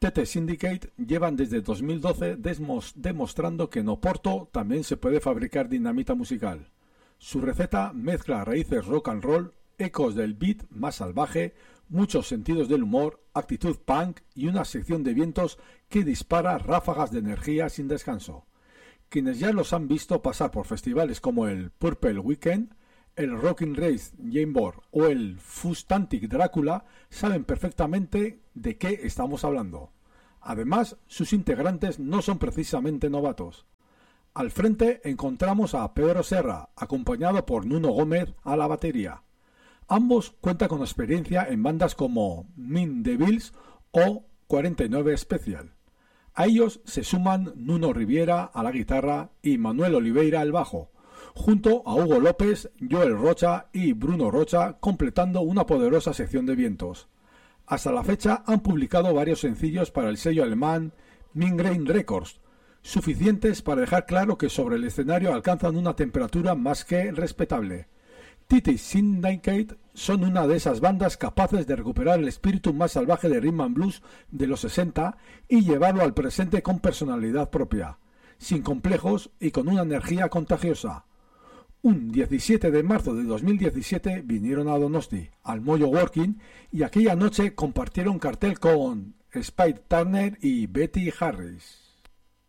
TT Syndicate llevan desde 2012 demostrando que en Oporto también se puede fabricar dinamita musical. Su receta mezcla raíces rock and roll, ecos del beat más salvaje, muchos sentidos del humor, actitud punk y una sección de vientos que dispara ráfagas de energía sin descanso. Quienes ya los han visto pasar por festivales como el Purple Weekend, el Rockin' Race Jamboree o el Fustantic Drácula saben perfectamente de qué estamos hablando. Además, sus integrantes no son precisamente novatos. Al frente encontramos a Pedro Serra, acompañado por Nuno Gómez a la batería. Ambos cuentan con experiencia en bandas como Mean Devils o 49 Special. A ellos se suman Nuno Riviera a la guitarra y Manuel Oliveira al bajo, junto a Hugo López, Joel Rocha y Bruno Rocha, completando una poderosa sección de vientos. Hasta la fecha han publicado varios sencillos para el sello alemán Mingrain Records, suficientes para dejar claro que sobre el escenario alcanzan una temperatura más que respetable. TT Syndicate son una de esas bandas capaces de recuperar el espíritu más salvaje de Rhythm and Blues de los 60 y llevarlo al presente con personalidad propia, sin complejos y con una energía contagiosa. Un 17 de marzo de 2017 vinieron a Donosti, al Mojo Working, y aquella noche compartieron cartel con Spike Turner y Betty Harris.